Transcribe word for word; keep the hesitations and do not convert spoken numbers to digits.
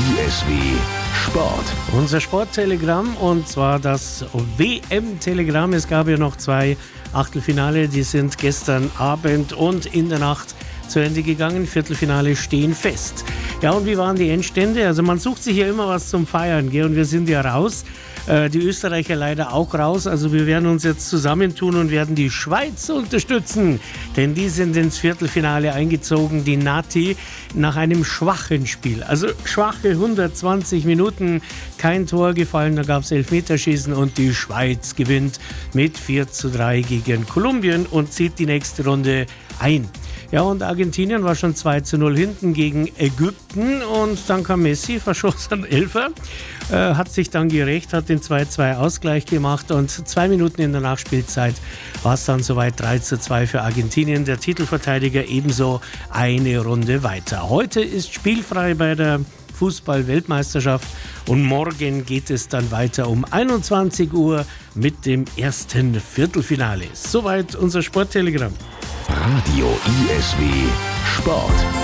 I S W Sport. Unser Sporttelegramm, und zwar das W M-Telegramm. Es gab ja noch zwei Achtelfinale, die sind gestern Abend und in der Nacht zu Ende gegangen. Viertelfinale stehen fest. Ja, und wie waren die Endstände? Also man sucht sich ja immer was zum Feiern, gell? Und wir sind ja raus. Äh, die Österreicher leider auch raus. Also wir werden uns jetzt zusammentun und werden die Schweiz unterstützen. Denn die sind ins Viertelfinale eingezogen. Die Nati nach einem schwachen Spiel. Also schwache hundertzwanzig Minuten. Kein Tor gefallen. Da gab es Elfmeterschießen und die Schweiz gewinnt mit vier zu drei gegen Kolumbien und zieht die nächste Runde ein. Ja, und Argentinien war schon zwei zu null hinten gegen Ägypten und dann kam Messi, verschoss einen Elfer, äh, hat sich dann gerecht, hat den zwei zu zwei Ausgleich gemacht und zwei Minuten in der Nachspielzeit war es dann soweit drei zu zwei für Argentinien. Der Titelverteidiger ebenso eine Runde weiter. Heute ist spielfrei bei der Fußball-Weltmeisterschaft und morgen geht es dann weiter um einundzwanzig Uhr mit dem ersten Viertelfinale. Soweit unser Sporttelegramm. Radio I S W Sport.